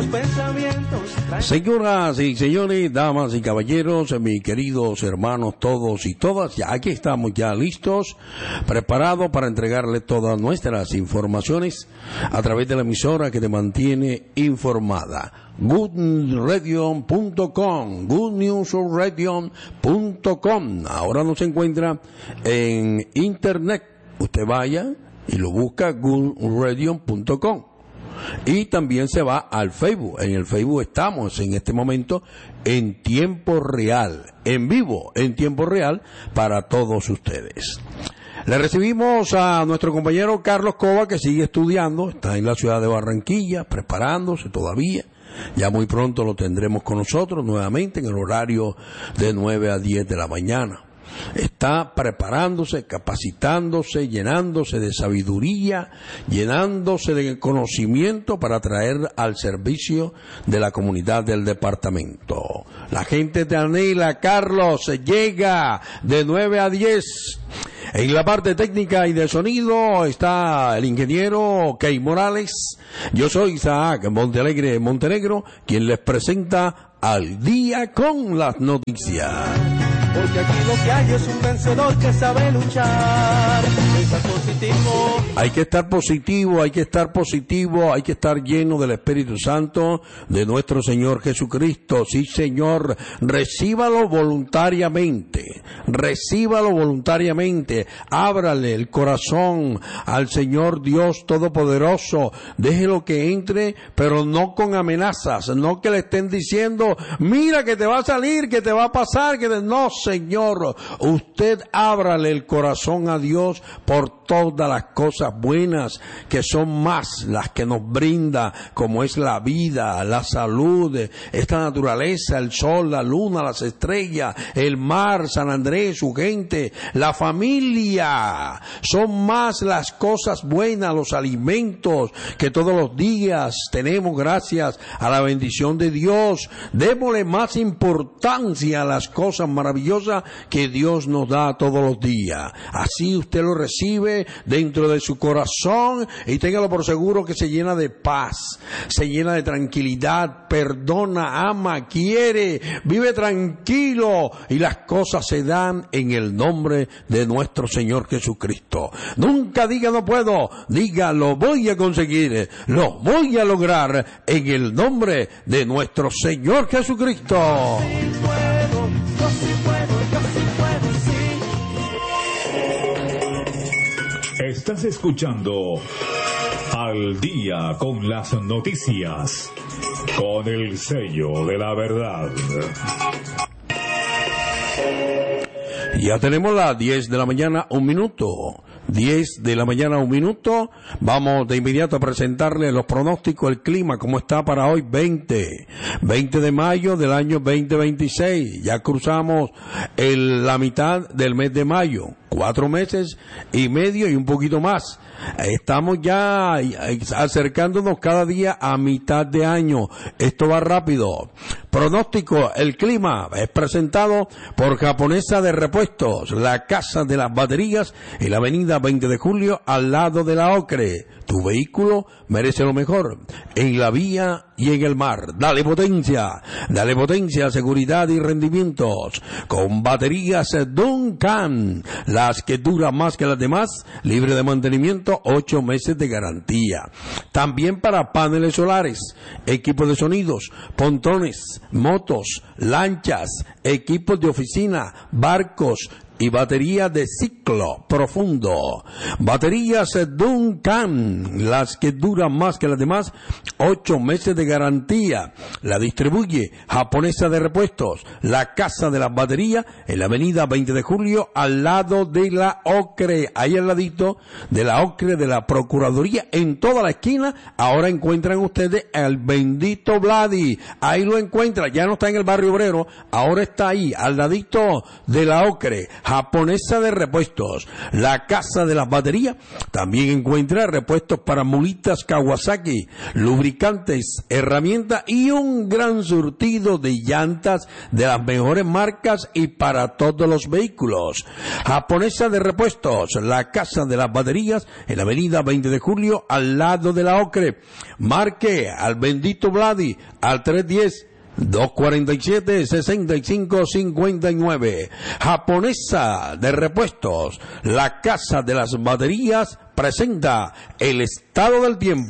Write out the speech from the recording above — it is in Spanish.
buenos pensamientos. Señoras y señores, damas y caballeros, mis queridos hermanos todos y todas, ya aquí estamos ya listos, preparados para entregarle todas nuestras informaciones a través de la emisora que te mantiene informada. goodnewsradio.com, goodnewsradio.com. Ahora nos encuentra en internet. Usted vaya y lo busca goodnewsradio.com. Y también se va al Facebook. En el Facebook estamos en este momento en tiempo real, en vivo, en tiempo real para todos ustedes. Le recibimos a nuestro compañero Carlos Cova, que sigue estudiando, está en la ciudad de Barranquilla, preparándose todavía. Ya muy pronto lo tendremos con nosotros nuevamente en el horario de 9 a 10 de la mañana. Está preparándose, capacitándose, llenándose de sabiduría, llenándose de conocimiento para traer al servicio de la comunidad del departamento. La gente te anhela, Carlos, llega de 9 a 10. En la parte técnica y de sonido está el ingeniero Key Morales. Yo soy Isaac Montealegre Montenegro, quien les presenta Al Día con las Noticias. Porque aquí lo que hay es un vencedor que sabe luchar. Pensar positivo. Hay que estar positivo, hay que estar positivo, hay que estar lleno del Espíritu Santo de nuestro Señor Jesucristo. Sí, Señor, recíbalo voluntariamente, recíbalo voluntariamente. Ábrale el corazón al Señor Dios Todopoderoso. Déjelo que entre, pero no con amenazas, no que le estén diciendo, mira que te va a salir, que te va a pasar, que no, Señor, usted ábrale el corazón a Dios por todas las cosas buenas que son más las que nos brinda, como es la vida, la salud, esta naturaleza, el sol, la luna, las estrellas, el mar, San Andrés, su gente, la familia. Son más las cosas buenas, los alimentos que todos los días tenemos gracias a la bendición de Dios. Démosle más importancia a las cosas maravillosas que Dios nos da todos los días. Así usted lo recibe dentro de su corazón y téngalo por seguro que se llena de paz, se llena de tranquilidad, perdona, ama, quiere, vive tranquilo y las cosas se dan en el nombre de nuestro Señor Jesucristo. Nunca diga no puedo, diga lo voy a conseguir, lo voy a lograr en el nombre de nuestro Señor Jesucristo. Estás escuchando Al Día con las Noticias, con el sello de la verdad. Ya tenemos las 10 de la mañana, 1 minuto. 10 de la mañana, 1 minuto. Vamos de inmediato a presentarle los pronósticos, el clima, cómo está para hoy, 20 de mayo del año 2026. Ya cruzamos la mitad del mes de mayo. 4 meses y medio y un poquito más. Estamos ya acercándonos cada día a mitad de año. Esto va rápido. Pronóstico, el clima es presentado por Japonesa de Repuestos, la casa de las baterías en la avenida 20 de julio al lado de la Ocre. Tu vehículo merece lo mejor en la vía y en el mar. Dale potencia, seguridad y rendimientos con baterías Duncan, las que duran más que las demás, libre de mantenimiento, 8 meses de garantía. También para paneles solares, equipos de sonidos, pontones, motos, lanchas, equipos de oficina, barcos y baterías de ciclo profundo. Baterías Duncan, las que duran más que las demás, 8 meses de garantía. La distribuye Japonesa de Repuestos, la casa de las baterías, en la avenida 20 de julio, al lado de la Ocre, ahí al ladito de la Ocre de la Procuraduría, en toda la esquina. Ahora encuentran ustedes el bendito Vladi, ahí lo encuentran, ya no está en el barrio obrero, ahora está ahí, al ladito de la Ocre. Japonesa de Repuestos, la casa de las baterías. También encuentra repuestos para mulitas Kawasaki, lubricantes, herramientas y un gran surtido de llantas de las mejores marcas y para todos los vehículos. Japonesa de Repuestos, la casa de las baterías, en la avenida 20 de Julio, al lado de la Ocre. Marque al bendito Vladi al 310-247-6559. Japonesa de Repuestos, la casa de las baterías, presenta el estado del tiempo.